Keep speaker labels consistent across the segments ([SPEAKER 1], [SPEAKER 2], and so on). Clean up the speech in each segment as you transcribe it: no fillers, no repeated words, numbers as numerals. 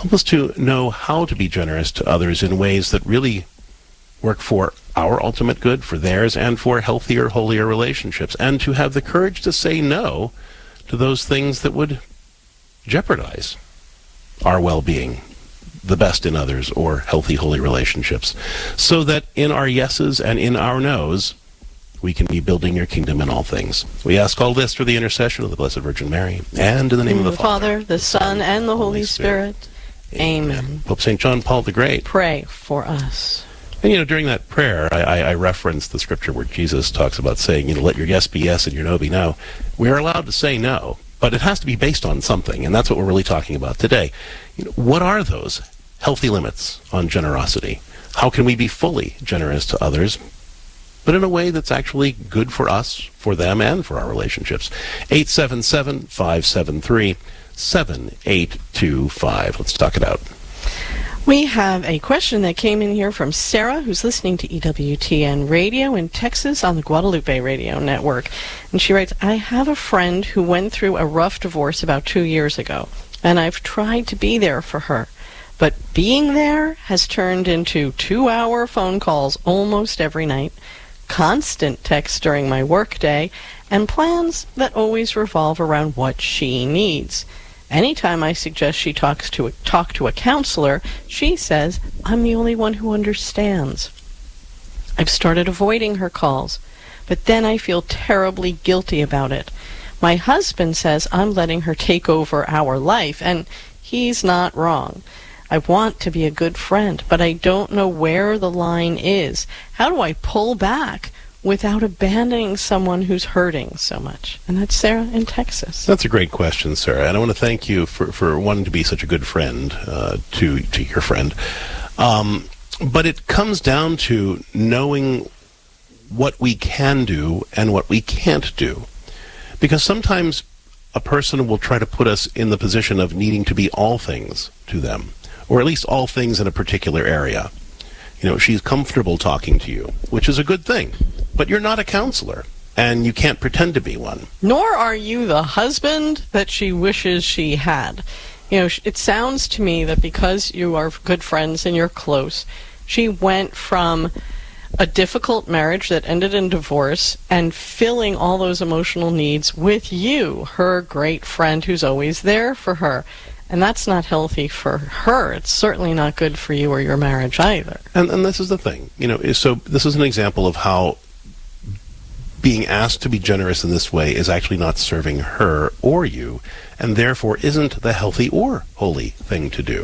[SPEAKER 1] Help us to know how to be generous to others in ways that really work for our ultimate good, for theirs, and for healthier, holier relationships, and to have the courage to say no to those things that would jeopardize our well-being, the best in others, or healthy, holy relationships, so that in our yeses and in our nos, we can be building your kingdom in all things. We ask all this through the intercession of the Blessed Virgin Mary, and in the name of the
[SPEAKER 2] Father, the Son, and the Holy Spirit. Amen.
[SPEAKER 1] Pope St. John Paul the Great,
[SPEAKER 2] pray for us.
[SPEAKER 1] And, during that prayer, I referenced the scripture where Jesus talks about saying, let your yes be yes and your no be no. We're allowed to say no, but it has to be based on something, and that's what we're really talking about today. What are those healthy limits on generosity? How can we be fully generous to others, but in a way that's actually good for us, for them, and for our relationships? 877-573-7825. Let's talk it out.
[SPEAKER 2] We have a question that came in here from Sarah, who's listening to EWTN Radio in Texas on the Guadalupe Radio Network. And she writes, I have a friend who went through a rough divorce about 2 years ago, and I've tried to be there for her. But being there has turned into 2-hour phone calls almost every night, constant texts during my workday, and plans that always revolve around what she needs. Anytime I suggest she talk to a counselor, she says I'm the only one who understands. I've started avoiding her calls, but then I feel terribly guilty about it. My husband says I'm letting her take over our life, and he's not wrong. I want to be a good friend, but I don't know where the line is. How do I pull back without abandoning someone who's hurting so much? And that's Sarah in Texas.
[SPEAKER 1] That's a great question, Sarah. And I want to thank you for wanting to be such a good friend to your friend. But it comes down to knowing what we can do and what we can't do. Because sometimes a person will try to put us in the position of needing to be all things to them, or at least all things in a particular area. She's comfortable talking to you, which is a good thing. But you're not a counselor, and you can't pretend to be one.
[SPEAKER 2] Nor are you the husband that she wishes she had. It sounds to me that because you are good friends and you're close, she went from a difficult marriage that ended in divorce and filling all those emotional needs with you, her great friend who's always there for her. And that's not healthy for her. It's certainly not good for you or your marriage either.
[SPEAKER 1] And this is the thing. So this is an example of how being asked to be generous in this way is actually not serving her or you, and therefore isn't the healthy or holy thing to do.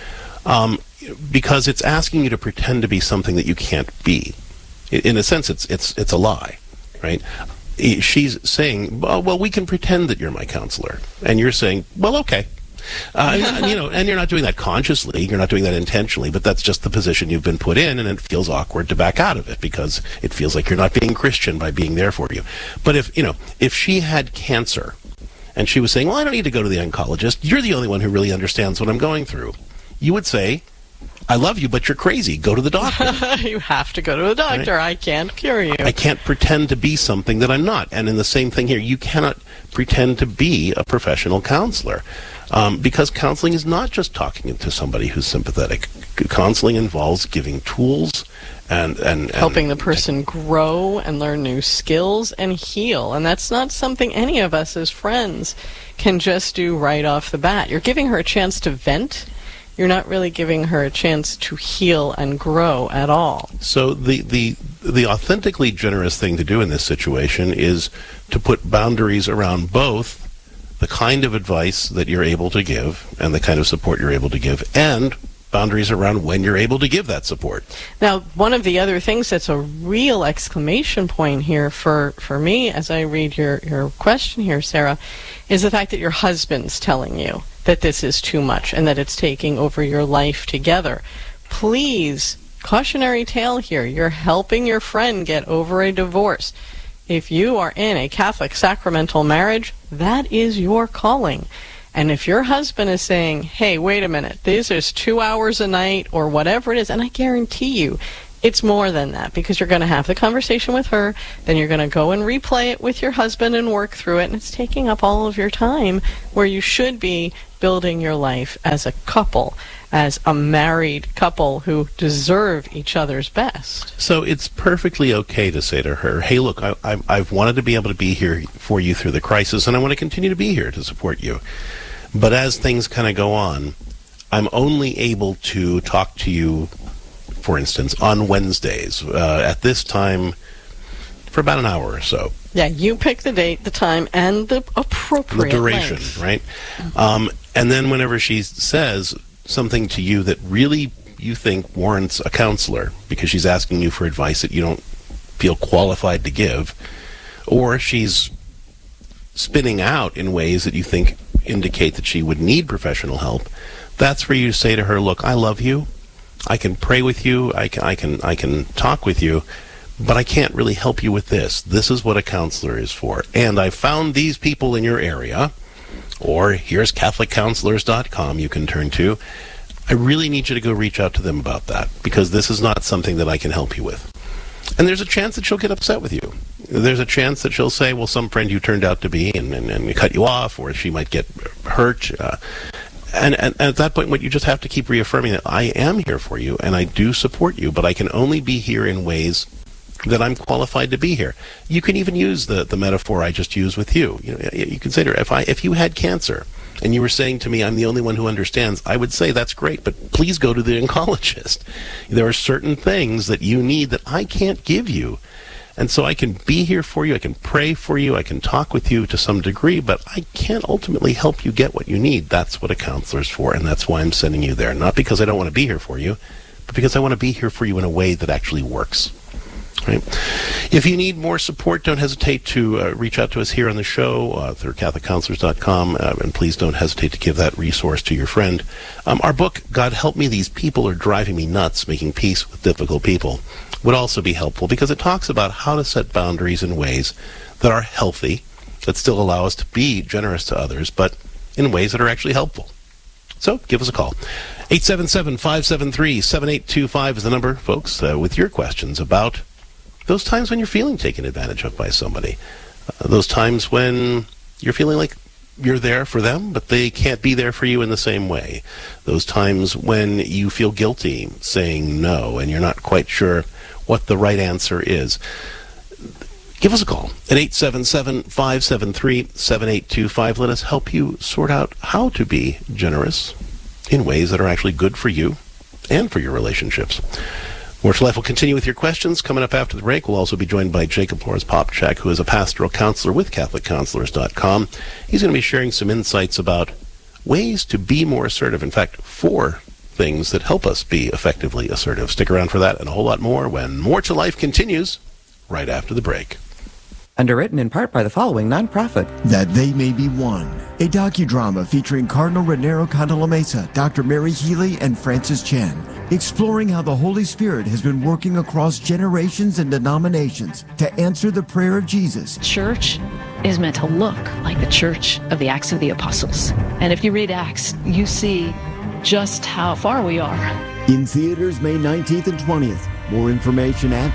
[SPEAKER 1] Because it's asking you to pretend to be something that you can't be. In a sense, it's a lie, right? She's saying, well, we can pretend that you're my counselor. And you're saying, well, okay. And you're not doing that consciously, you're not doing that intentionally, but that's just the position you've been put in, and it feels awkward to back out of it because it feels like you're not being Christian by being there for you. But if she had cancer and she was saying, well, I don't need to go to the oncologist, you're the only one who really understands what I'm going through, you would say, I love you, but you're crazy. Go to the doctor.
[SPEAKER 2] You have to go to a doctor. Right? I can't cure you.
[SPEAKER 1] I can't pretend to be something that I'm not. And in the same thing here, you cannot pretend to be a professional counselor. Because counseling is not just talking to somebody who's sympathetic. Counseling involves giving tools and
[SPEAKER 2] helping the person grow and learn new skills and heal. And that's not something any of us as friends can just do right off the bat. You're giving her a chance to vent. You're not really giving her a chance to heal and grow at all.
[SPEAKER 1] So the authentically generous thing to do in this situation is to put boundaries around both the kind of advice that you're able to give and the kind of support you're able to give, and boundaries around when you're able to give that support.
[SPEAKER 2] Now, one of the other things that's a real exclamation point here for me as I read your question here, Sarah, is the fact that your husband's telling you that this is too much and that it's taking over your life together. Please, cautionary tale here, you're helping your friend get over a divorce. If you are in a Catholic sacramental marriage, that is your calling. And if your husband is saying, hey, wait a minute, this is 2 hours a night or whatever it is, and I guarantee you it's more than that, because you're going to have the conversation with her, then you're going to go and replay it with your husband and work through it, and it's taking up all of your time where you should be building your life as a couple, as a married couple who deserve each other's best.
[SPEAKER 1] So it's perfectly okay to say to her, hey, look, I've wanted to be able to be here for you through the crisis, and I want to continue to be here to support you. But as things kind of go on, I'm only able to talk to you, for instance, on Wednesdays at this time for about an hour or so.
[SPEAKER 2] Yeah, you pick the date, the time, and the appropriate
[SPEAKER 1] duration,
[SPEAKER 2] length.
[SPEAKER 1] Right? And then whenever she says something to you that really you think warrants a counselor because she's asking you for advice that you don't feel qualified to give, or she's spinning out in ways that you think indicate that she would need professional help, that's where you say to her, look, I love you. I can pray with you. I can talk with you. But I can't really help you with this. This is what a counselor is for. And I found these people in your area, or here's CatholicCounselors.com you can turn to. I really need you to go reach out to them about that, because this is not something that I can help you with. And there's a chance that she'll get upset with you. There's a chance that she'll say, well, some friend you turned out to be and cut you off, or she might get hurt. And at that point, what you just have to keep reaffirming that I am here for you, and I do support you, but I can only be here in ways that I'm qualified to be here. You can even use the metaphor I just used with you. You consider if you had cancer and you were saying to me, I'm the only one who understands, I would say that's great, but please go to the oncologist. There are certain things that you need that I can't give you. And so I can be here for you, I can pray for you, I can talk with you to some degree, but I can't ultimately help you get what you need. That's what a counselor's for, and that's why I'm sending you there. Not because I don't want to be here for you, but because I want to be here for you in a way that actually works. Right. If you need more support, don't hesitate to reach out to us here on the show through CatholicCounselors.com, and please don't hesitate to give that resource to your friend. Our book, God Help Me, These People Are Driving Me Nuts, Making Peace with Difficult People, would also be helpful because it talks about how to set boundaries in ways that are healthy, that still allow us to be generous to others, but in ways that are actually helpful. So give us a call. 877-573-7825 is the number, folks, with your questions about those times when you're feeling taken advantage of by somebody. Those times when you're feeling like you're there for them, but they can't be there for you in the same way. Those times when you feel guilty saying no and you're not quite sure what the right answer is. Give us a call at 877-573-7825. Let us help you sort out how to be generous in ways that are actually good for you and for your relationships. More to Life will continue with your questions. Coming up after the break, we'll also be joined by Jacob Loris-Popchak, who is a pastoral counselor with CatholicCounselors.com. He's going to be sharing some insights about ways to be more assertive. In fact, 4 things that help us be effectively assertive. Stick around for that and a whole lot more when More to Life continues right after the break.
[SPEAKER 3] Underwritten in part by the following nonprofit.
[SPEAKER 4] That They May Be One, a docudrama featuring Cardinal Raniero Cantalamessa, Dr. Mary Healy, and Francis Chen, exploring how the Holy Spirit has been working across generations and denominations to answer the prayer of Jesus.
[SPEAKER 5] Church is meant to look like the church of the Acts of the Apostles. And if you read Acts, you see just how far we are.
[SPEAKER 4] In theaters May 19th and 20th. More information at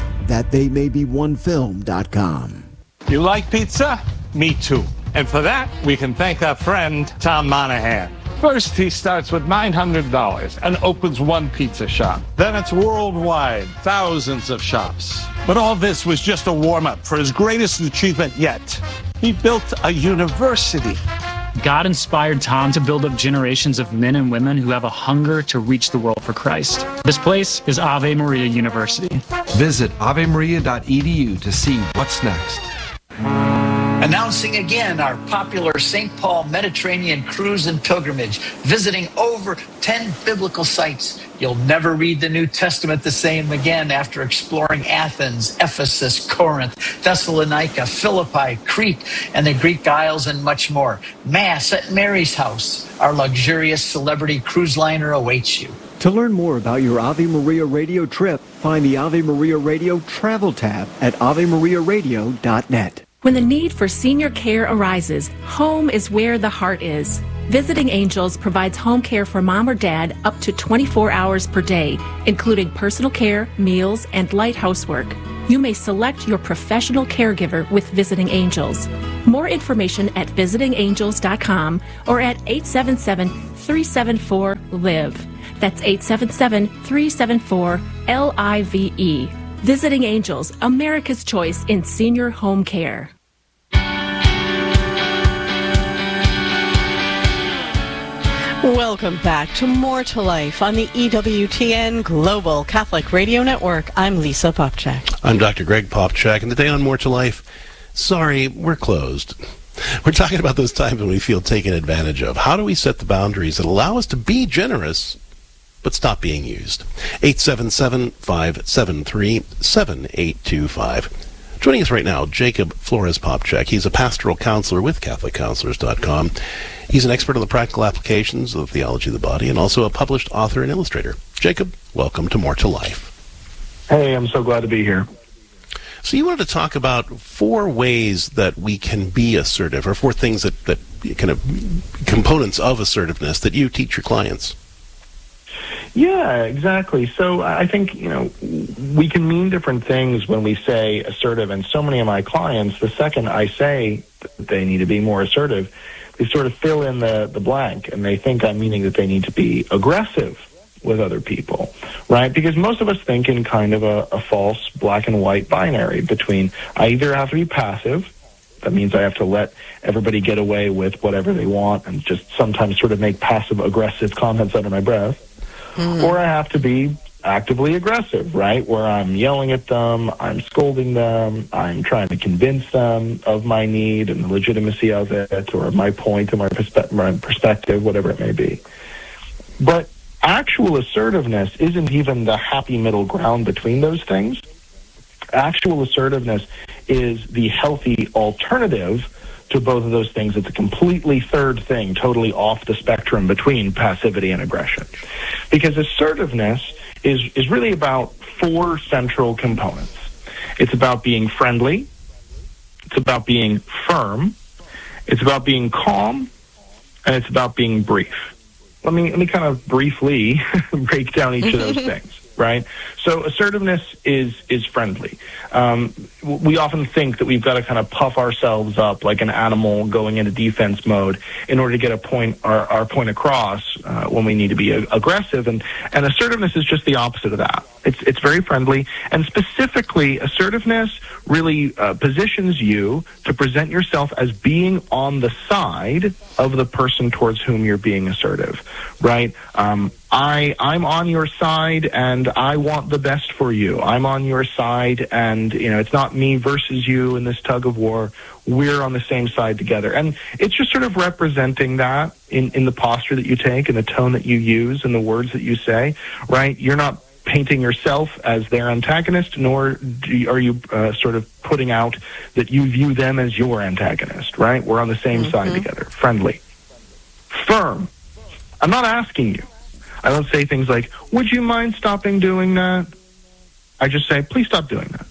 [SPEAKER 4] thattheymay-be-one-film.com.
[SPEAKER 6] You like pizza? Me too. And for that, we can thank our friend, Tom Monahan. First, he starts with $900 and opens one pizza shop. Then it's worldwide, thousands of shops. But all this was just a warm-up for his greatest achievement yet. He built a university.
[SPEAKER 7] God inspired Tom to build up generations of men and women who have a hunger to reach the world for Christ. This place is Ave Maria University.
[SPEAKER 8] Visit avemaria.edu to see what's next.
[SPEAKER 9] Announcing again our popular St. Paul Mediterranean cruise and pilgrimage, visiting over 10 biblical sites. You'll never read the New Testament the same again after exploring Athens, Ephesus, Corinth, Thessalonica, Philippi, Crete, and the Greek Isles, and much more. Mass at Mary's house. Our luxurious celebrity cruise liner awaits you.
[SPEAKER 10] To learn more about your Ave Maria Radio trip, find the Ave Maria Radio Travel tab at avemariaradio.net.
[SPEAKER 11] When the need for senior care arises, home is where the heart is. Visiting Angels provides home care for mom or dad up to 24 hours per day, including personal care, meals, and light housework. you may select your professional caregiver with Visiting Angels. More information at visitingangels.com or at 877-374-LIVE. That's 877-374-LIVE. Visiting Angels, America's choice in senior home care.
[SPEAKER 2] Welcome back to More to Life on the EWTN Global Catholic Radio Network. I'm Lisa Popcak.
[SPEAKER 1] I'm Dr. Greg Popcak, and today on More to Life, sorry, we're closed. We're talking about those times when we feel taken advantage of. How do we set the boundaries that allow us to be generous but stop being used? 877-573-7825. Joining us right now, Jacob Flores Popcak. He's a pastoral counselor with CatholicCounselors.com. He's an expert on the practical applications of the theology of the body and also a published author and illustrator. Jacob, welcome to More to Life.
[SPEAKER 12] Hey, I'm so glad to be here.
[SPEAKER 1] So you wanted to talk about 4 ways that we can be assertive, or 4 things that kind of components of assertiveness that you teach your clients.
[SPEAKER 12] Yeah, exactly. So I think, we can mean different things when we say assertive, and so many of my clients, the second I say that they need to be more assertive, they sort of fill in the blank, and they think I'm meaning that they need to be aggressive with other people, right? Because most of us think in kind of a false black and white binary between I either have to be passive, that means I have to let everybody get away with whatever they want and just sometimes sort of make passive-aggressive comments under my breath, or I have to be actively aggressive, right, where I'm yelling at them, I'm scolding them, I'm trying to convince them of my need and the legitimacy of it, or my point or my perspective, whatever it may be. But actual assertiveness isn't even the happy middle ground between those things. Actual assertiveness is the healthy alternative to both of those things. It's a completely third thing, totally off the spectrum between passivity and aggression. Because assertiveness is really about 4 central components. It's about being friendly. It's about being firm. It's about being calm. And it's about being brief. Let me kind of briefly break down each of those things, right? So assertiveness is friendly. We often think that we've got to kind of puff ourselves up like an animal going into defense mode in order to get our point across when we need to be aggressive. And assertiveness is just the opposite of that. It's very friendly. And specifically, assertiveness really positions you to present yourself as being on the side of the person towards whom you're being assertive, right? I'm on your side, and I want the best for you. I'm on your side, and it's not me versus you in this tug of war. We're on the same side together. And it's just sort of representing that in the posture that you take and the tone that you use and the words that you say, right? You're not painting yourself as their antagonist, nor are you sort of putting out that you view them as your antagonist, right? We're on the same side together. Friendly. Firm. I'm not asking you. I don't say things like, would you mind stopping doing that? I just say, please stop doing that.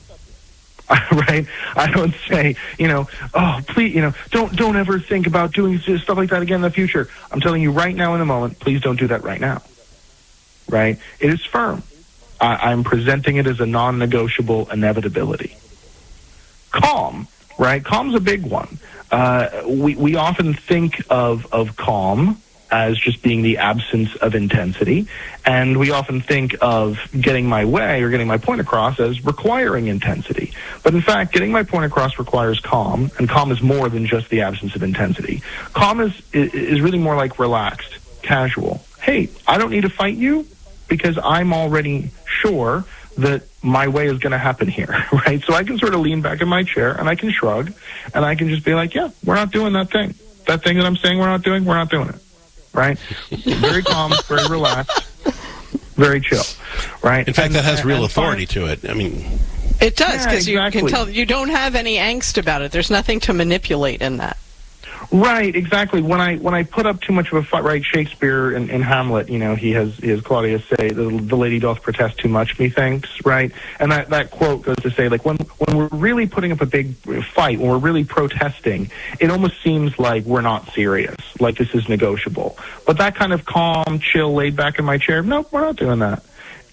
[SPEAKER 12] Right? I don't say, oh, please, don't ever think about doing stuff like that again in the future. I'm telling you right now in the moment, please don't do that right now. Right? It is firm. I'm presenting it as a non-negotiable inevitability. Calm, right? Calm's a big one. We often think of calm as just being the absence of intensity, and we often think of getting my way or getting my point across as requiring intensity. But in fact, getting my point across requires calm, and calm is more than just the absence of intensity. Calm is really more like relaxed, casual. Hey, I don't need to fight you because I'm already sure that my way is going to happen here, right? So I can sort of lean back in my chair, and I can shrug, and I can just be like, yeah, we're not doing that thing. That thing that I'm saying we're not doing it. Right? Very calm, very relaxed, very chill, right?
[SPEAKER 1] In fact, that has real authority to it. I mean,
[SPEAKER 2] it does, because
[SPEAKER 12] exactly.
[SPEAKER 2] You can tell you don't have any angst about it. There's nothing to manipulate in that.
[SPEAKER 12] Right, exactly. When I put up too much of a fight, right? Shakespeare in Hamlet, he has Claudius say, the lady doth protest too much, methinks, right? And that quote goes to say, like, when we're really putting up a big fight, when we're really protesting, it almost seems like we're not serious, like this is negotiable. But that kind of calm, chill, laid back in my chair, nope, we're not doing that.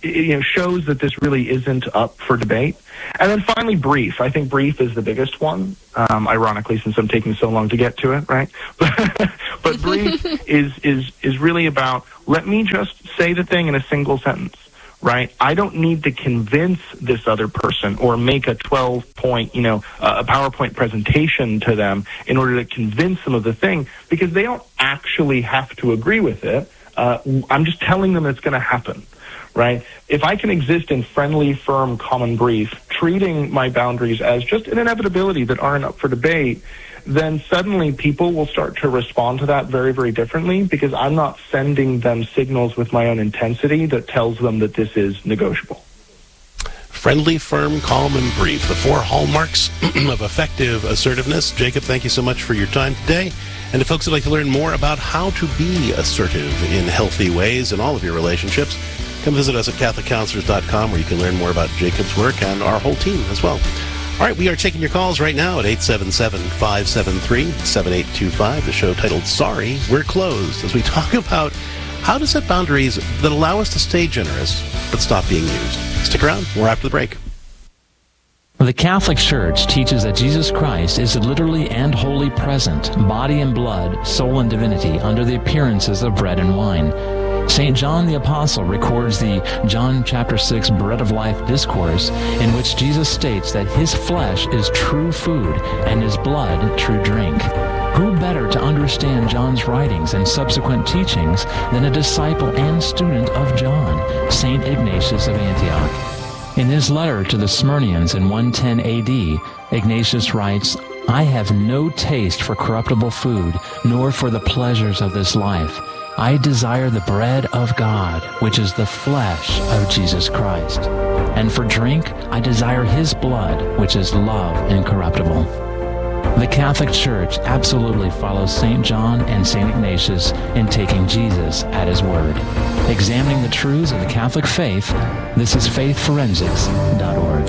[SPEAKER 12] shows that this really isn't up for debate. And then finally, brief. I think brief is the biggest one, ironically, since I'm taking so long to get to it, right? But brief is really about, let me just say the thing in a single sentence, right? I don't need to convince this other person or make a 12-point, a PowerPoint presentation to them in order to convince them of the thing, because they don't actually have to agree with it. I'm just telling them it's going to happen. Right? If I can exist in friendly, firm, common brief, treating my boundaries as just an inevitability that aren't up for debate, then suddenly people will start to respond to that very, very differently, because I'm not sending them signals with my own intensity that tells them that this is negotiable.
[SPEAKER 1] Friendly, firm, calm, and brief. The 4 hallmarks of effective assertiveness. Jacob, thank you so much for your time today. And to folks who'd like to learn more about how to be assertive in healthy ways in all of your relationships, come visit us at CatholicCounselors.com, where you can learn more about Jacob's work and our whole team as well. All right, we are taking your calls right now at 877-573-7825, the show titled Sorry, We're Closed, as we talk about how to set boundaries that allow us to stay generous but stop being used. Stick around. More after the break.
[SPEAKER 13] The Catholic Church teaches that Jesus Christ is literally and wholly present, body and blood, soul and divinity, under the appearances of bread and wine. St. John the Apostle records the John chapter 6 Bread of Life discourse, in which Jesus states that his flesh is true food and his blood true drink. Who better to understand John's writings and subsequent teachings than a disciple and student of John, St. Ignatius of Antioch? In his letter to the Smyrnians in 110 AD, Ignatius writes, "I have no taste for corruptible food, nor for the pleasures of this life. I desire the bread of God, which is the flesh of Jesus Christ. And for drink, I desire his blood, which is love incorruptible." The Catholic Church absolutely follows St. John and St. Ignatius in taking Jesus at his word. Examining the truths of the Catholic faith, this is faithforensics.org.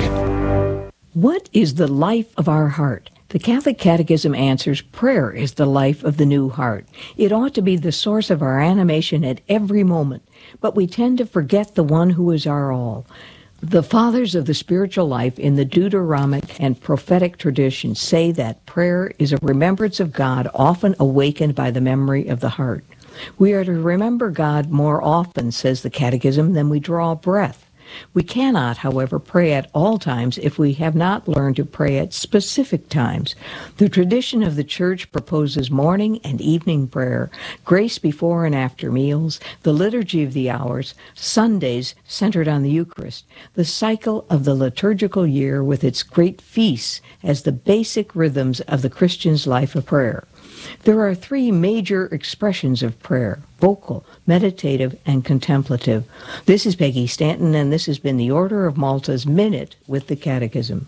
[SPEAKER 14] What is the life of our heart? The Catholic Catechism answers, prayer is the life of the new heart. It ought to be the source of our animation at every moment, but we tend to forget the one who is our all. The fathers of the spiritual life in the Deuteronomic and prophetic traditions say that prayer is a remembrance of God often awakened by the memory of the heart. We are to remember God more often, says the Catechism, than we draw breath. We cannot, however, pray at all times if we have not learned to pray at specific times. The tradition of the Church proposes morning and evening prayer, grace before and after meals, the liturgy of the hours, Sundays centered on the Eucharist, the cycle of the liturgical year with its great feasts as the basic rhythms of the Christian's life of prayer. There are 3 major expressions of prayer: vocal, meditative, and contemplative. This is Peggy Stanton, and this has been the Order of Malta's Minute with the Catechism.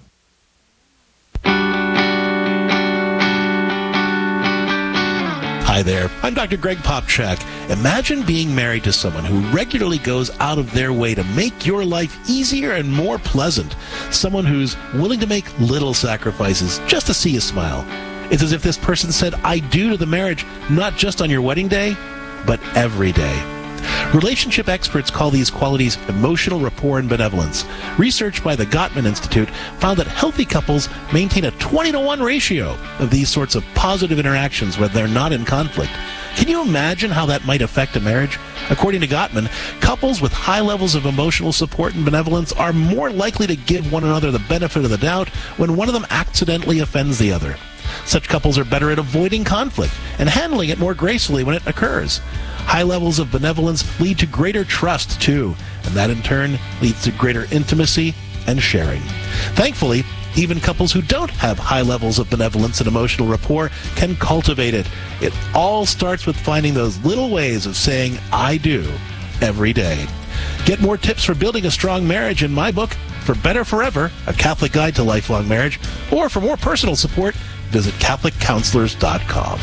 [SPEAKER 1] Hi there, I'm Dr. Greg Popchak. Imagine being married to someone who regularly goes out of their way to make your life easier and more pleasant. Someone who's willing to make little sacrifices just to see you smile. It's as if this person said, "I do" to the marriage, not just on your wedding day, but every day. Relationship experts call these qualities emotional rapport and benevolence. Research by the Gottman Institute found that healthy couples maintain a 20-to-1 ratio of these sorts of positive interactions when they're not in conflict. Can you imagine how that might affect a marriage? According to Gottman, couples with high levels of emotional support and benevolence are more likely to give one another the benefit of the doubt when one of them accidentally offends the other. Such couples are better at avoiding conflict and handling it more gracefully when it occurs. High levels of benevolence lead to greater trust, too, and that in turn leads to greater intimacy and sharing. Thankfully, even couples who don't have high levels of benevolence and emotional rapport can cultivate it. It all starts with finding those little ways of saying, "I do," every day. Get more tips for building a strong marriage in my book, For Better Forever, A Catholic Guide to Lifelong Marriage, or for more personal support, visit CatholicCounselors.com.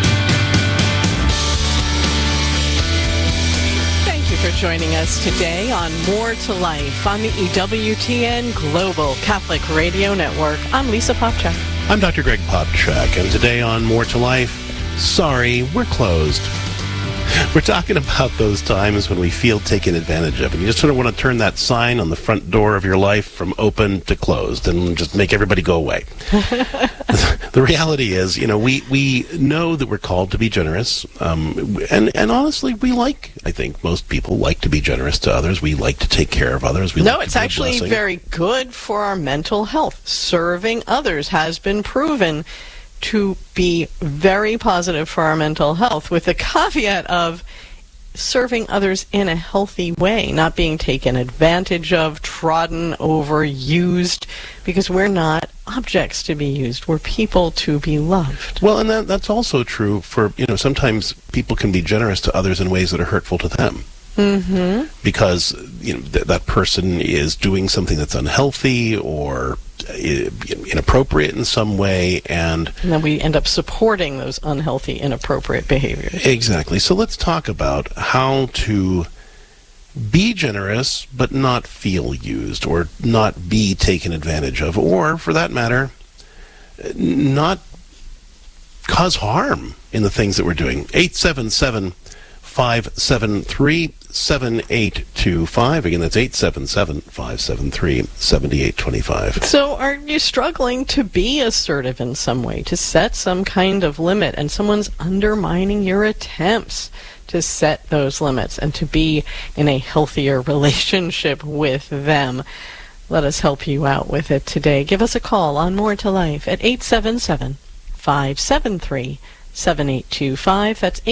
[SPEAKER 2] Thank you for joining us today on More to Life on the EWTN Global Catholic Radio Network. I'm Lisa Popchak.
[SPEAKER 1] I'm Dr. Greg Popchak, and today on More to Life, sorry, we're closed. We're talking about those times when we feel taken advantage of, and you just sort of want to turn that sign on the front door of your life from open to closed and just make everybody go away. The reality is, we know that we're called to be generous, and honestly, I think most people like to be generous to others. We like to take care of others.
[SPEAKER 2] It's actually very good for our mental health. Serving others has been proven to be very positive for our mental health, with the caveat of serving others in a healthy way, not being taken advantage of, trodden over, used, because we're not objects to be used. We're people to be loved.
[SPEAKER 1] Well, and that's also true for, sometimes people can be generous to others in ways that are hurtful to them.
[SPEAKER 2] Mm-hmm.
[SPEAKER 1] Because that person is doing something that's unhealthy or inappropriate in some way, and
[SPEAKER 2] then we end up supporting those unhealthy, inappropriate behaviors.
[SPEAKER 1] Exactly. So let's talk about how to be generous but not feel used or not be taken advantage of, or for that matter, not cause harm in the things that we're doing. 877-573-7825. Again, that's 877-573-7825.
[SPEAKER 2] So are you struggling to be assertive in some way, to set some kind of limit, and someone's undermining your attempts to set those limits and to be in a healthier relationship with them? Let us help you out with it today. Give us a call on More to Life at 877-573-7825. That's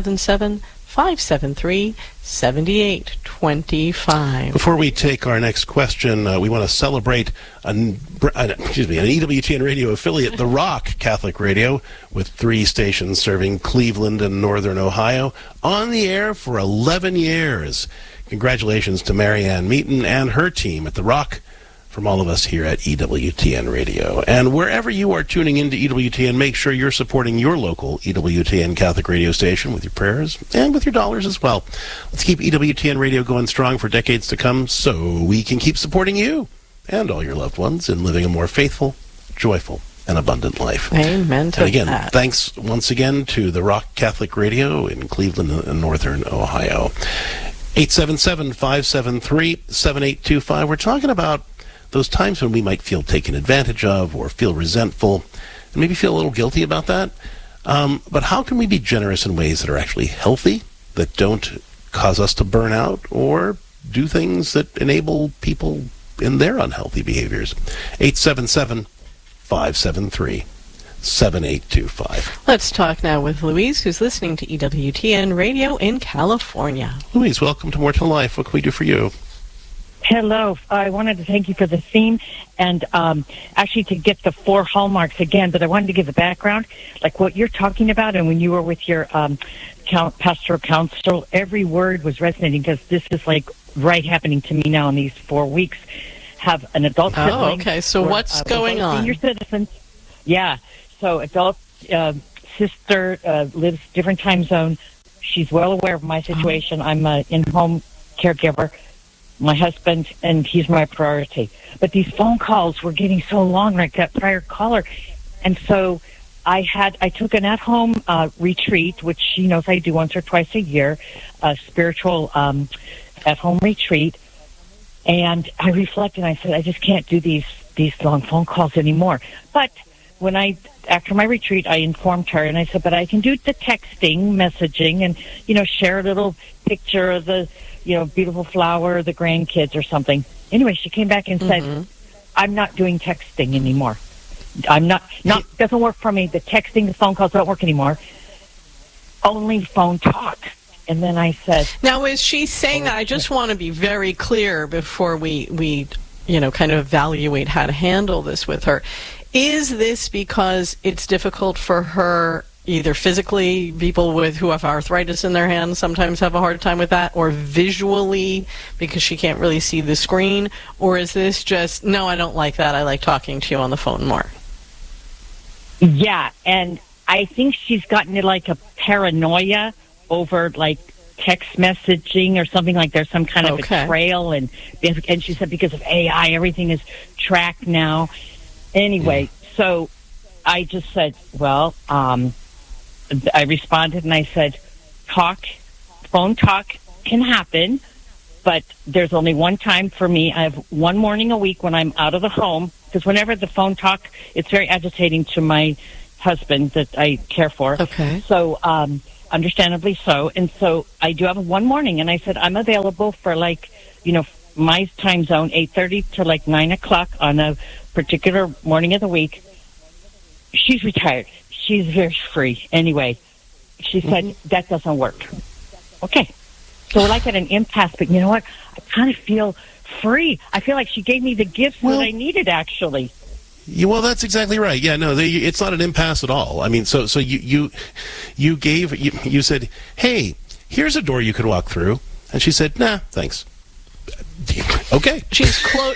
[SPEAKER 2] 877-573-7825.
[SPEAKER 1] Before we take our next question, we want to celebrate an EWTN radio affiliate, The Rock Catholic Radio, with 3 stations serving Cleveland and Northern Ohio, on the air for 11 years. Congratulations to Marianne Meaton and her team at The Rock, from all of us here at EWTN Radio. And wherever you are tuning into EWTN, make sure you're supporting your local EWTN Catholic radio station with your prayers and with your dollars as well. Let's keep EWTN Radio going strong for decades to come so we can keep supporting you and all your loved ones in living a more faithful, joyful, and abundant life.
[SPEAKER 2] Amen to
[SPEAKER 1] that. And again,
[SPEAKER 2] that.
[SPEAKER 1] Thanks once again to the Rock Catholic Radio in Cleveland and Northern Ohio. 877-573-7825. We're talking about those times when we might feel taken advantage of or feel resentful and maybe feel a little guilty about that. But how can we be generous in ways that are actually healthy, that don't cause us to burn out or do things that enable people in their unhealthy behaviors? 877-573-7825.
[SPEAKER 2] Let's talk now with Louise, who's listening to EWTN Radio in California.
[SPEAKER 1] Louise, welcome to More to Life. What can we do for you?
[SPEAKER 15] Hello. I wanted to thank you for the theme and actually to get the 4 hallmarks again, but I wanted to give the background, like what you're talking about, and when you were with your pastoral counsel, every word was resonating because this is like right happening to me now in these 4 weeks. Have an adult sibling.
[SPEAKER 2] Oh, okay. So what's going on?
[SPEAKER 15] Senior citizens. Yeah. So adult sister lives different time zone. She's well aware of my situation. I'm an in-home caregiver. My husband, and he's my priority. But these phone calls were getting so long, like that prior caller. And so I took an at-home retreat, which she knows I do once or twice a year, a spiritual at-home retreat. And I reflected, and I said, I just can't do these long phone calls anymore. But after my retreat, I informed her, and I said, but I can do the texting, messaging, and, share a little picture of the, beautiful flower, the grandkids or something. Anyway, she came back and said, I'm not doing texting anymore. Doesn't work for me. The texting, the phone calls don't work anymore. Only phone talk. And then I said...
[SPEAKER 2] Now, is she saying that? I just want to be very clear before we kind of evaluate how to handle this with her. Is this because it's difficult for her, either physically, people who have arthritis in their hands sometimes have a hard time with that, or visually because she can't really see the screen? Or is this just, no, I don't like that, I like talking to you on the phone more?
[SPEAKER 15] Yeah, and I think she's gotten to like a paranoia over like text messaging or something, like there's some kind of a trail, and she said because of AI, everything is tracked now. Anyway, so I just said, well, I responded and I said, talk phone talk can happen, but there's only one time for me. I have one morning a week when I'm out of the home, because whenever the phone talk, it's very agitating to my husband that I care for.
[SPEAKER 2] Okay.
[SPEAKER 15] So, understandably so. And so I do have one morning, and I said, I'm available for my time zone, 8:30 to 9 o'clock on a particular morning of the week. She's retired. She's very free. Anyway, she said, that doesn't work. Okay. So we're at an impasse, but you know what? I kind of feel free. I feel like she gave me the gifts that I needed, actually.
[SPEAKER 1] Well, that's exactly right. Yeah, no, it's not an impasse at all. I mean, so you said, hey, here's a door you could walk through. And she said, nah, thanks. Okay.
[SPEAKER 2] She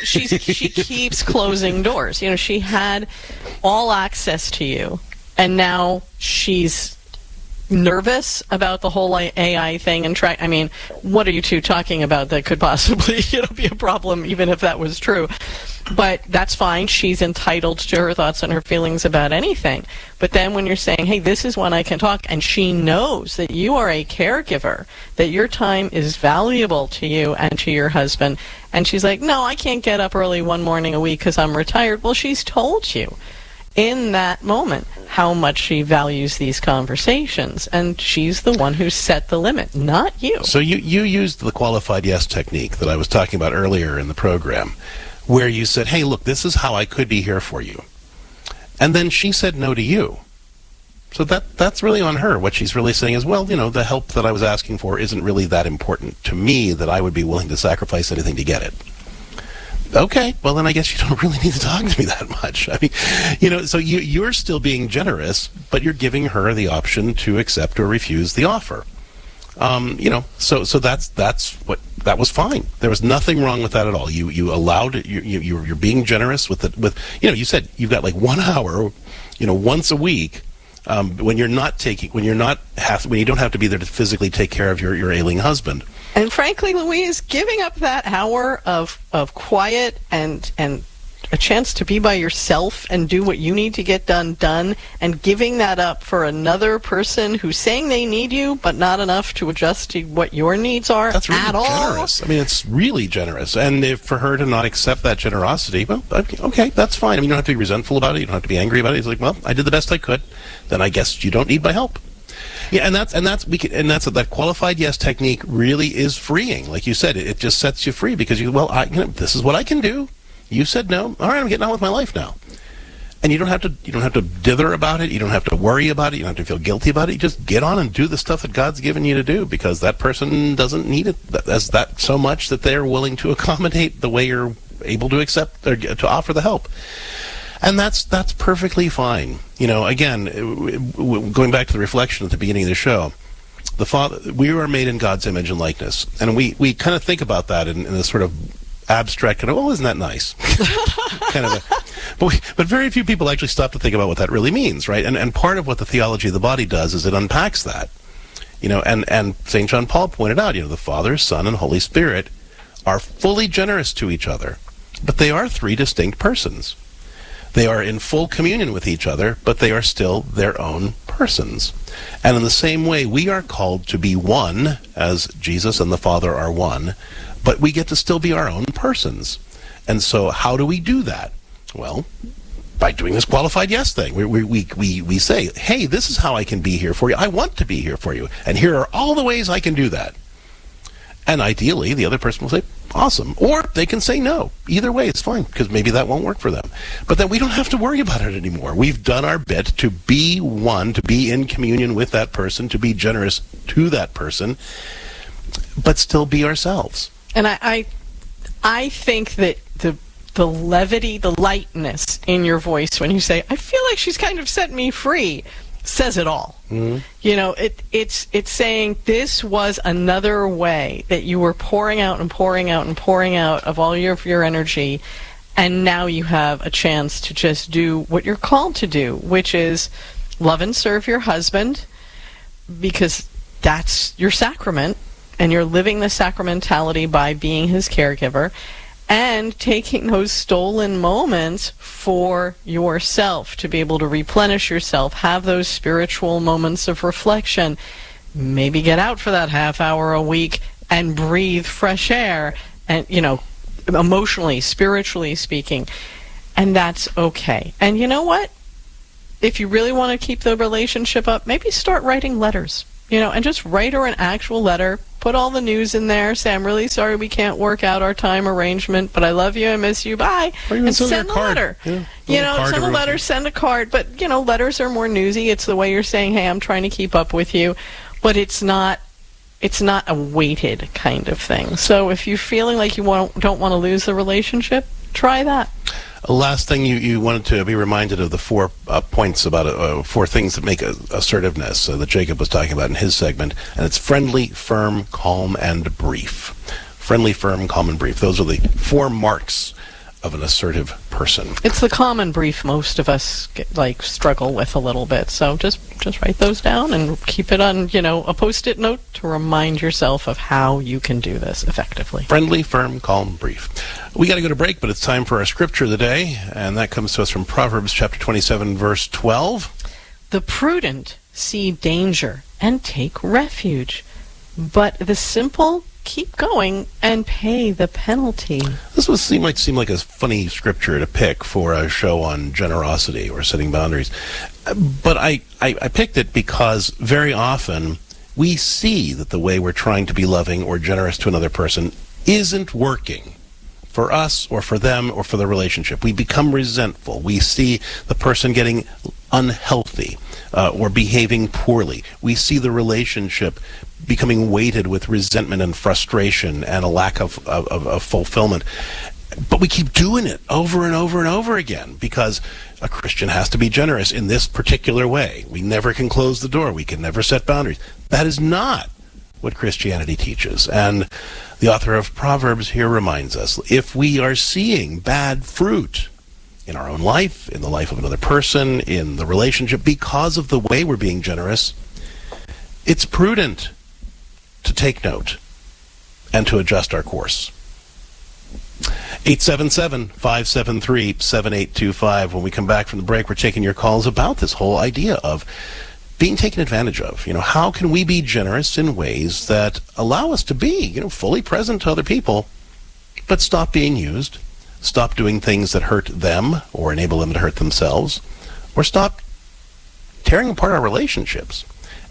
[SPEAKER 2] keeps closing doors. She had all access to you, and now she's nervous about the whole AI thing and I mean, what are you two talking about that could possibly be a problem, even if that was true? But that's fine. She's entitled to her thoughts and her feelings about anything. But then when you're saying, hey, this is when I can talk, and she knows that you are a caregiver, that your time is valuable to you and to your husband, and she's like, no, I can't get up early one morning a week because I'm retired. Well, she's told you in that moment how much she values these conversations, and she's the one who set the limit, not you.
[SPEAKER 1] So you used the qualified yes technique that I was talking about earlier in the program, where you said, hey, look, this is how I could be here for you. And then she said no to you. So that's really on her. What she's really saying is, well, the help that I was asking for isn't really that important to me that I would be willing to sacrifice anything to get it. Okay, well, then I guess you don't really need to talk to me that much. I mean, so you're still being generous, but you're giving her the option to accept or refuse the offer. So that was fine. There was nothing wrong with that at all. You allowed it. You're being generous with it. You said you've got 1 hour, once a week, when you don't have to be there to physically take care of your ailing husband.
[SPEAKER 2] And frankly, Louise, giving up that hour of quiet and a chance to be by yourself and do what you need to get done, and giving that up for another person who's saying they need you, but not enough to adjust to what your needs are
[SPEAKER 1] that's really
[SPEAKER 2] at all.
[SPEAKER 1] Generous. I mean, it's really generous. And for her to not accept that generosity, well, okay, that's fine. I mean, you don't have to be resentful about it. You don't have to be angry about it. It's like, well, I did the best I could. Then I guess you don't need my help. Yeah, and that qualified yes technique really is freeing. Like you said, it just sets you free because this is what I can do. You said no. All right, I'm getting on with my life now. And you don't have to dither about it. You don't have to worry about it. You don't have to feel guilty about it. You just get on and do the stuff that God's given you to do, because that person doesn't need it as that so much that they're willing to accommodate the way you're able to accept or to offer the help. And that's perfectly fine. Again, going back to the reflection at the beginning of the show, we are made in God's image and likeness, and we kind of think about that in a sort of abstract kind of, isn't that nice? kind of but very few people actually stop to think about what that really means, right? And part of what the theology of the body does is it unpacks that. And St. John Paul pointed out, the Father, Son, and Holy Spirit are fully generous to each other, but they are three distinct persons. They are in full communion with each other, but they are still their own persons. And in the same way, we are called to be one, as Jesus and the Father are one, but we get to still be our own persons. And so how do we do that? Well, by doing this qualified yes thing. We say, hey, this is how I can be here for you. I want to be here for you. And here are all the ways I can do that. And ideally, the other person will say, awesome. Or they can say no. Either way, it's fine, because maybe that won't work for them. But then we don't have to worry about it anymore. We've done our bit to be one, to be in communion with that person, to be generous to that person, but still be ourselves.
[SPEAKER 2] And I think that the levity, the lightness in your voice when you say, I feel like she's kind of set me free, says it all. Mm-hmm. It's saying this was another way that you were pouring out and pouring out and pouring out of all of your energy, and now you have a chance to just do what you're called to do, which is love and serve your husband, because that's your sacrament, and you're living the sacramentality by being his caregiver, and taking those stolen moments for yourself to be able to replenish yourself, have those spiritual moments of reflection, maybe get out for that half hour a week and breathe fresh air, and, emotionally, spiritually speaking. And that's okay. And you know what? If you really want to keep the relationship up, maybe start writing letters, and just write her an actual letter. Put all the news in there. Say, I'm really sorry we can't work out our time arrangement, but I love you, I miss you, bye.
[SPEAKER 1] Or even
[SPEAKER 2] and
[SPEAKER 1] send
[SPEAKER 2] a letter.
[SPEAKER 1] Yeah,
[SPEAKER 2] Send a letter, send a card. But, letters are more newsy. It's the way you're saying, hey, I'm trying to keep up with you. But it's not a weighted kind of thing. So if you're feeling like you don't want to lose the relationship, try that.
[SPEAKER 1] Last thing, you wanted to be reminded of the 4 points about 4 things that make assertiveness that Jacob was talking about in his segment, and it's friendly, firm, calm, and brief. Friendly, firm, calm, and brief. Those are the 4 marks of an assertive person.
[SPEAKER 2] It's the common brief most of us struggle with a little bit. So just write those down and keep it on, a Post-it note to remind yourself of how you can do this effectively.
[SPEAKER 1] Friendly, firm, calm, brief. We got to go to break, but it's time for our scripture of the day, and that comes to us from Proverbs chapter 27, verse 12.
[SPEAKER 2] The prudent see danger and take refuge, but the simple keep going and pay the penalty.
[SPEAKER 1] This might seem like a funny scripture to pick for a show on generosity or setting boundaries, but I picked it because very often we see that the way we're trying to be loving or generous to another person isn't working for us or for them or for the relationship. We become resentful. We see the person getting unhealthy or behaving poorly. We see the relationship becoming weighted with resentment and frustration and a lack of fulfillment. But we keep doing it over and over and over again because a Christian has to be generous in this particular way. We never can close the door. We can never set boundaries. That is not what Christianity teaches. And the author of Proverbs here reminds us, if we are seeing bad fruit in our own life, in the life of another person, in the relationship, because of the way we're being generous, it's prudent to take note and to adjust our course. 877-573-7825. When we come back from the break, we're taking your calls about this whole idea of being taken advantage of. How can we be generous in ways that allow us to be, fully present to other people, but stop being used, stop doing things that hurt them or enable them to hurt themselves, or stop tearing apart our relationships.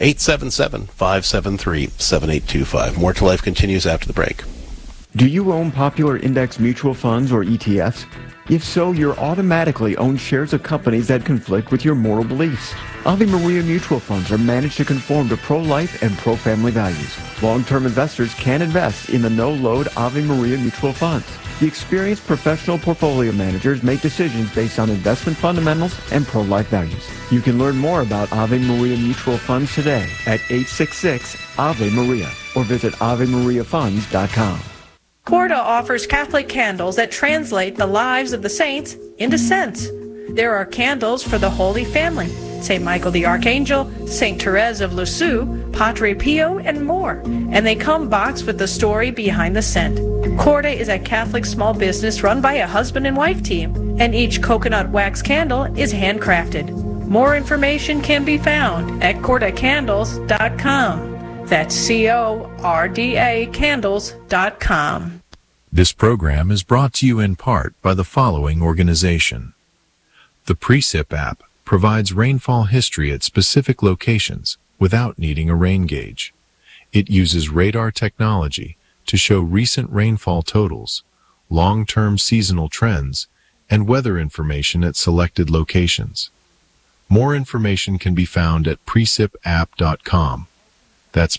[SPEAKER 1] 877-573-7825. More to Life continues after the break.
[SPEAKER 10] Do you own popular index mutual funds or ETFs? If so, you're automatically own shares of companies that conflict with your moral beliefs. Ave Maria mutual funds are managed to conform to pro-life and pro-family values. Long-term investors can invest in the no-load Ave Maria mutual funds. The experienced professional portfolio managers make decisions based on investment fundamentals and pro-life values. You can learn more about Ave Maria mutual funds today at 866-AVE-MARIA or visit AveMariaFunds.com.
[SPEAKER 16] Corda offers Catholic candles that translate the lives of the saints into scents. There are candles for the Holy Family, St. Michael the Archangel, St. Therese of Lisieux, Padre Pio, and more. And they come boxed with the story behind the scent. Corda is a Catholic small business run by a husband and wife team, and each coconut wax candle is handcrafted. More information can be found at cordacandles.com. That's CORDA candles.com.
[SPEAKER 17] This program is brought to you in part by the following organization. The Precip app provides rainfall history at specific locations without needing a rain gauge. It uses radar technology to show recent rainfall totals, long-term seasonal trends, and weather information at selected locations. More information can be found at precipapp.com. That's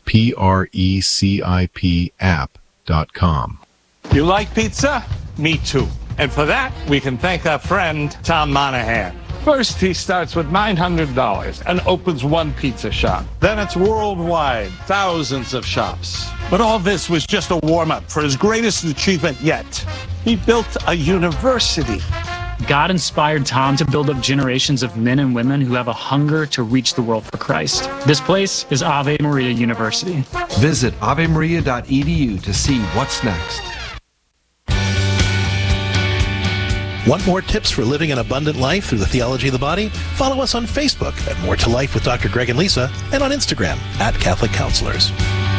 [SPEAKER 17] PRECIP app.com.
[SPEAKER 6] You like pizza? Me too. And for that, we can thank our friend Tom Monahan. First, he starts with $900 and opens one pizza shop. Then it's worldwide, thousands of shops. But all this was just a warm-up for his greatest achievement yet. He built a university.
[SPEAKER 7] God inspired Tom to build up generations of men and women who have a hunger to reach the world for Christ. This place is Ave Maria University.
[SPEAKER 8] Visit AveMaria.edu to see what's next.
[SPEAKER 1] Want more tips for living an abundant life through the theology of the body? Follow us on Facebook at More to Life with Dr. Greg and Lisa, and on Instagram at Catholic Counselors.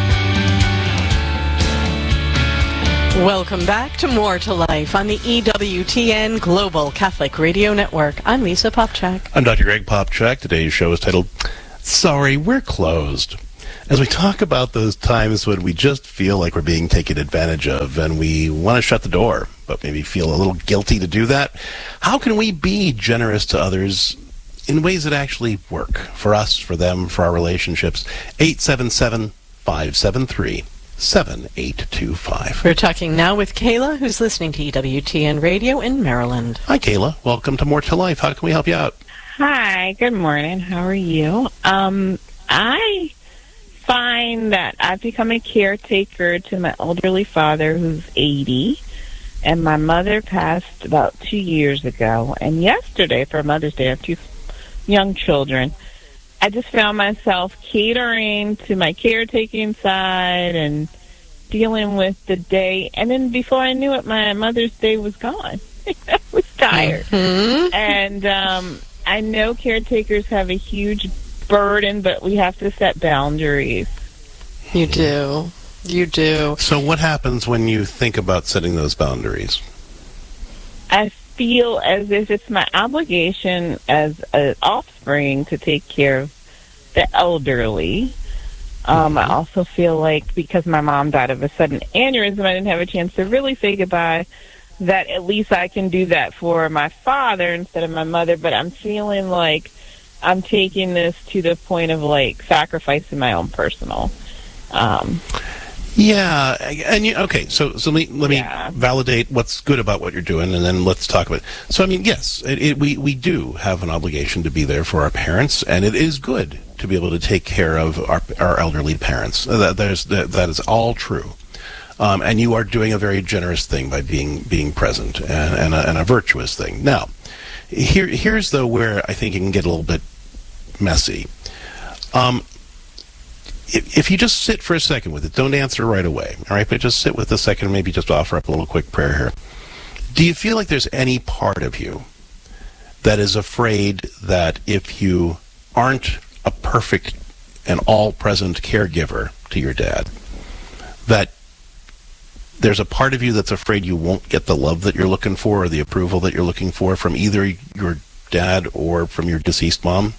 [SPEAKER 2] Welcome back to More to Life on the EWTN Global Catholic Radio Network. I'm Lisa Popchak.
[SPEAKER 1] I'm Dr. Greg Popchak. Today's show is titled, Sorry, We're Closed. As we talk about those times when we just feel like we're being taken advantage of and we want to shut the door, but maybe feel a little guilty to do that, how can we be generous to others in ways that actually work for us, for them, for our relationships? 877-573-7825.
[SPEAKER 2] We're talking now with Kayla, who's listening to EWTN Radio in Maryland.
[SPEAKER 1] Hi, Kayla. Welcome to More to Life. How can we help you out?
[SPEAKER 18] Hi. Good morning. How are you? I find that I've become a caretaker to my elderly father, who's 80, and my mother passed about 2 years ago. And yesterday, for Mother's Day, I have two young children. I just found myself catering to my caretaking side and dealing with the day. And then before I knew it, my Mother's Day was gone. I was tired.
[SPEAKER 2] Mm-hmm.
[SPEAKER 18] And I know caretakers have a huge burden, but we have to set boundaries.
[SPEAKER 2] You do. You do.
[SPEAKER 1] So what happens when you think about setting those boundaries?
[SPEAKER 18] I feel as if it's my obligation as an offspring to take care of the elderly. I also feel like because my mom died of a sudden aneurysm, I didn't have a chance to really say goodbye, that at least I can do that for my father instead of my mother. But I'm feeling like I'm taking this to the point of, like, sacrificing my own personal.
[SPEAKER 1] Yeah, and okay. So let me validate what's good about what you're doing, and then let's talk about it. So I mean, yes, we do have an obligation to be there for our parents, and it is good to be able to take care of our elderly parents. That is all true, and you are doing a very generous thing by being present and a virtuous thing. Now, here's though where I think it can get a little bit messy. If you just sit for a second with it, don't answer right away, all right? But just sit with a second and maybe just offer up a little quick prayer here. Do you feel like there's any part of you that is afraid that if you aren't a perfect and all-present caregiver to your dad, that there's a part of you that's afraid you won't get the love that you're looking for or the approval that you're looking for from either your dad or from your deceased mom?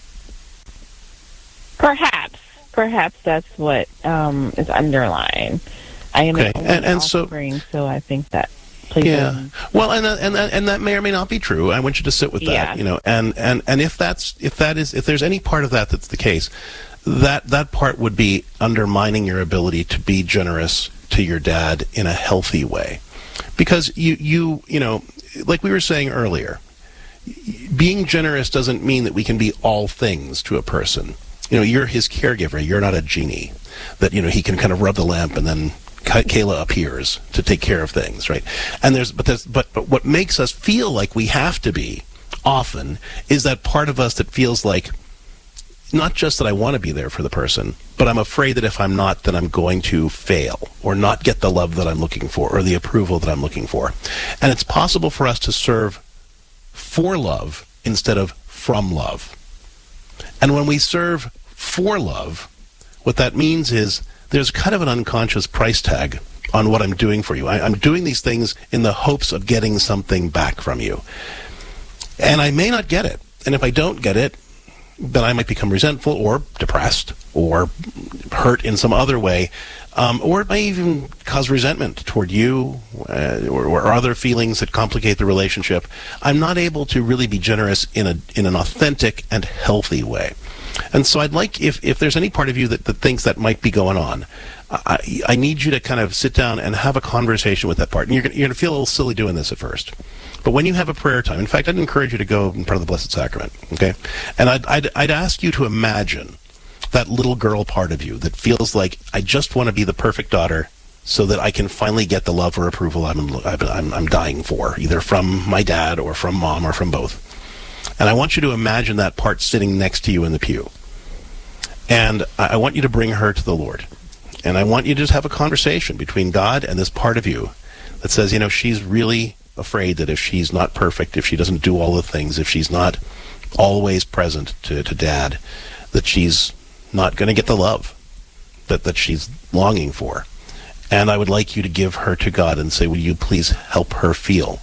[SPEAKER 18] Perhaps that's what is underlying. I am an offspring, so I think that plays in.
[SPEAKER 1] Well, and that may or may not be true. I want you to sit with that, and if there's any part of that that's the case, that part would be undermining your ability to be generous to your dad in a healthy way, because you know, like we were saying earlier, being generous doesn't mean that we can be all things to a person. You know, you're his caregiver. You're not a genie that, you know, he can kind of rub the lamp and then Kayla appears to take care of things, right? And but what makes us feel like we have to be often is that part of us that feels like not just that I want to be there for the person, but I'm afraid that if I'm not, then I'm going to fail or not get the love that I'm looking for or the approval that I'm looking for. And it's possible for us to serve for love instead of from love. And when we serve for love, what that means is there's kind of an unconscious price tag on what I'm doing for you. I'm doing these things in the hopes of getting something back from you. And I may not get it. And if I don't get it, then I might become resentful or depressed or hurt in some other way. Or it may even cause resentment toward you or other feelings that complicate the relationship. I'm not able to really be generous in an authentic and healthy way. And so I'd like, if there's any part of you that thinks that might be going on, I need you to kind of sit down and have a conversation with that part. And you're going to feel a little silly doing this at first. But when you have a prayer time, in fact, I'd encourage you to go in front of the Blessed Sacrament, okay? And I'd ask you to imagine that little girl part of you that feels like, I just want to be the perfect daughter so that I can finally get the love or approval I'm dying for, either from my dad or from mom or from both. And I want you to imagine that part sitting next to you in the pew. And I want you to bring her to the Lord. And I want you to just have a conversation between God and this part of you that says, you know, she's really afraid that if she's not perfect, if she doesn't do all the things, if she's not always present to Dad, that she's not going to get the love that she's longing for. And I would like you to give her to God and say, will you please help her feel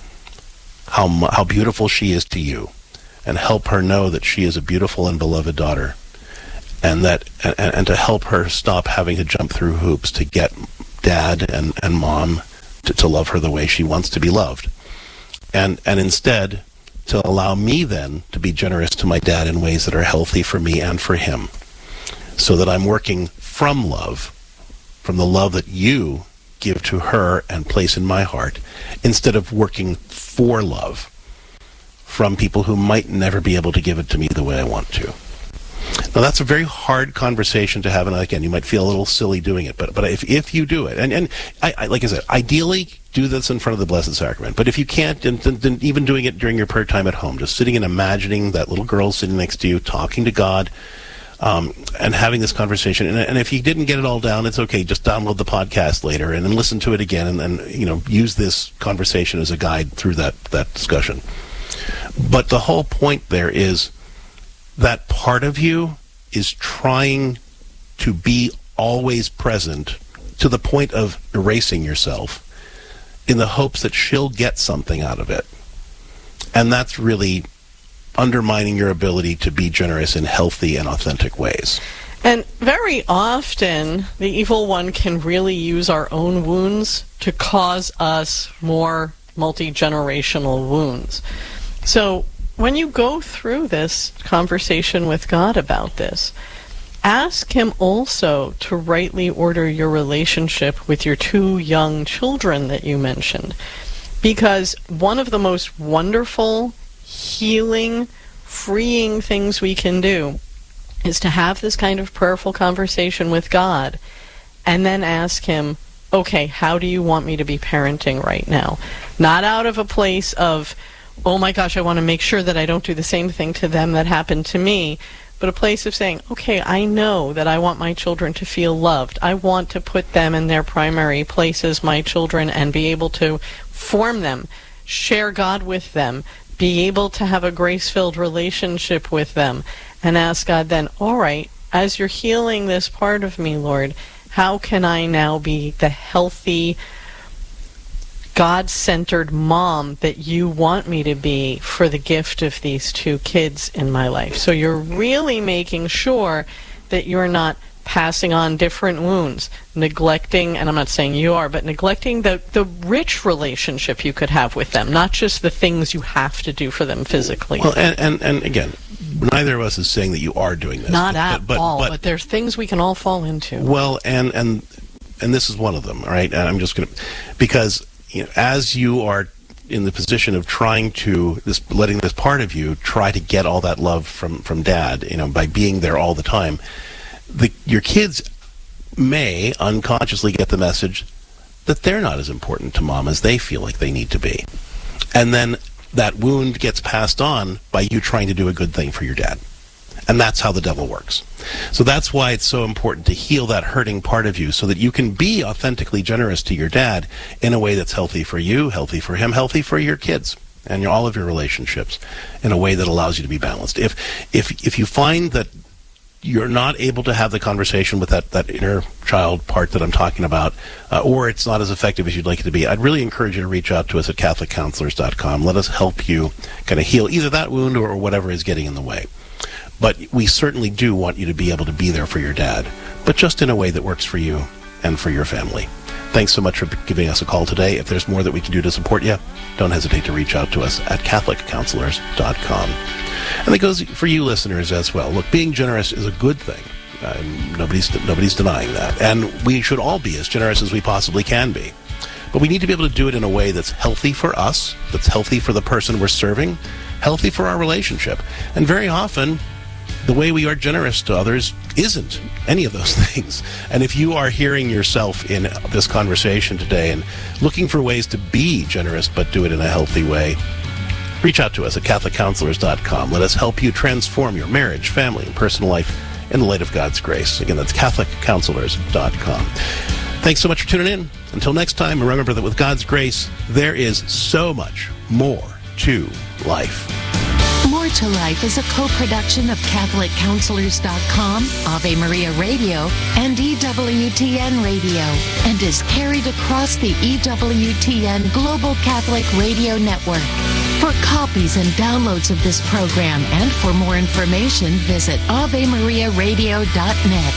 [SPEAKER 1] how beautiful she is to you, and help her know that she is a beautiful and beloved daughter, and to help her stop having to jump through hoops to get Dad and Mom to love her the way she wants to be loved. And instead to allow me then to be generous to my dad in ways that are healthy for me and for him, so that I'm working from love, from the love that you give to her and place in my heart, instead of working for love from people who might never be able to give it to me the way I want to. Now, that's a very hard conversation to have, and again, you might feel a little silly doing it, but if you do it, and I like I said, ideally, do this in front of the Blessed Sacrament. But if you can't, then even doing it during your prayer time at home, just sitting and imagining that little girl sitting next to you, talking to God, and having this conversation. And if you didn't get it all down, it's okay. Just download the podcast later and then listen to it again, and use this conversation as a guide through that discussion. But the whole point there is that part of you is trying to be always present to the point of erasing yourself in the hopes that she'll get something out of it. And that's really undermining your ability to be generous in healthy and authentic ways.
[SPEAKER 2] And very often, the evil one can really use our own wounds to cause us more multi-generational wounds. So when you go through this conversation with God about this, ask him also to rightly order your relationship with your 2 young children that you mentioned. Because one of the most wonderful, healing, freeing things we can do is to have this kind of prayerful conversation with God and then ask him, okay, how do you want me to be parenting right now? Not out of a place of, oh my gosh, I want to make sure that I don't do the same thing to them that happened to me, but a place of saying, okay, I know that I want my children to feel loved. I want to put them in their primary place as my children and be able to form them, share God with them, be able to have a grace-filled relationship with them, and ask God then, all right, as you're healing this part of me, Lord, how can I now be the healthy, God-centered mom that you want me to be for the gift of these 2 kids in my life? So you're really making sure that you're not passing on different wounds, neglecting, and I'm not saying you are, but neglecting the rich relationship you could have with them, not just the things you have to do for them physically.
[SPEAKER 1] Well, and again, neither of us is saying that you are doing this.
[SPEAKER 2] Not at all, but there's things we can all fall into.
[SPEAKER 1] Well, and this is one of them, all right? And I'm just going to, because as you are in the position of trying to, letting this part of you try to get all that love from Dad, by being there all the time, your kids may unconsciously get the message that they're not as important to Mom as they feel like they need to be. And then that wound gets passed on by you trying to do a good thing for your dad. And that's how the devil works. So that's why it's so important to heal that hurting part of you so that you can be authentically generous to your dad in a way that's healthy for you, healthy for him, healthy for your kids and all of your relationships in a way that allows you to be balanced. If you find that you're not able to have the conversation with that inner child part that I'm talking about, or it's not as effective as you'd like it to be, I'd really encourage you to reach out to us at CatholicCounselors.com. Let us help you kind of heal either that wound or whatever is getting in the way. But we certainly do want you to be able to be there for your dad, but just in a way that works for you and for your family. Thanks so much for giving us a call today. If there's more that we can do to support you, don't hesitate to reach out to us at CatholicCounselors.com. And that goes for you listeners as well. Look, being generous is a good thing. Nobody's denying that. And we should all be as generous as we possibly can be. But we need to be able to do it in a way that's healthy for us, that's healthy for the person we're serving, healthy for our relationship. And very often, the way we are generous to others isn't any of those things. And if you are hearing yourself in this conversation today and looking for ways to be generous but do it in a healthy way, reach out to us at CatholicCounselors.com. Let us help you transform your marriage, family, and personal life in the light of God's grace. Again, that's CatholicCounselors.com. Thanks so much for tuning in. Until next time, remember that with God's grace, there is so much more to life.
[SPEAKER 19] More to Life is a co-production of CatholicCounselors.com, Ave Maria Radio, and EWTN Radio, and is carried across the EWTN Global Catholic Radio Network. For copies and downloads of this program and for more information, visit AveMariaRadio.net.